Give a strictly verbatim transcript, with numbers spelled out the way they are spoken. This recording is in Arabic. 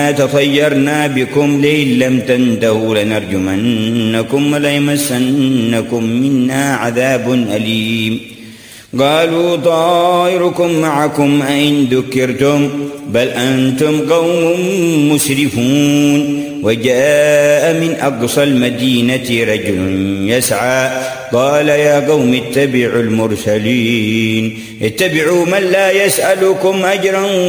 تطيرنا بكم لئن لم تنتهوا لنرجمنكم وليمسنكم منا عذاب أليم قالوا طائركم معكم أئن ذكرتم بل أنتم قوم مسرفون وجاء من أقصى المدينة رجل يسعى قال يا قوم اتبعوا المرسلين اتبعوا من لا يسألكم أجرا